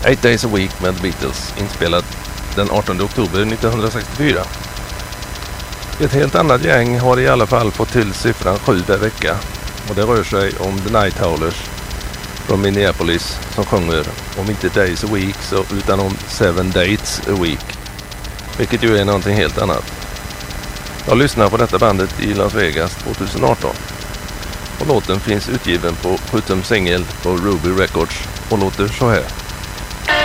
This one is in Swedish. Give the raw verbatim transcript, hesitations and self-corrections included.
Eight Days a Week med Beatles, inspelad den artonde oktober nittonhundrasextiofyra. Ett helt annat gäng har i alla fall fått till siffran sju per vecka, och det rör sig om The Night Howlers från Minneapolis som sjunger om inte Days a Week så utan om Seven Dates a Week, vilket ju är någonting helt annat. Jag lyssnar på detta bandet i Las Vegas tjugoarton, och låten finns utgiven på sjutton singel på Ruby Records och låter så här.